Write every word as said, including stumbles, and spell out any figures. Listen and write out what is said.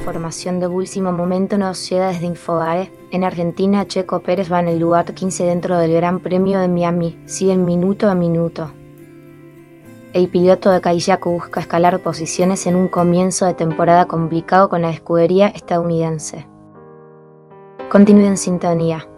información de último momento nos llega desde Infobae. En Argentina, Checo Pérez va en el lugar quince dentro del Gran Premio de Miami. Siguen minuto a minuto. El piloto de Cadillac busca escalar posiciones en un comienzo de temporada complicado con la escudería estadounidense. Continúe en sintonía.